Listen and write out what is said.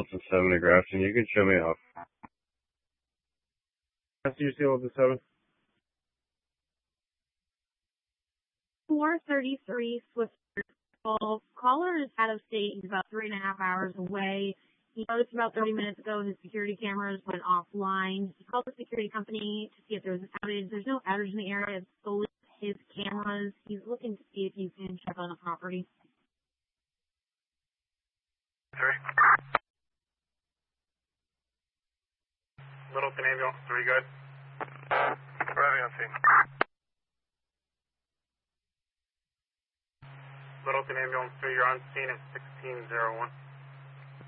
Delta 7 to Grafton. You can show me off. UC Delta 7. 433 Swift. Caller is out of state. He's about 3.5 hours away. He noticed about 30 minutes ago his security cameras went offline. He called the security company to see if there was an outage. There's no outage in the area. It's solely his cameras. He's looking to see if you can check on the property. Sorry. Littleton Ambulance 3, good. Arriving on scene. Littleton Ambulance 3, you're on scene at 1601.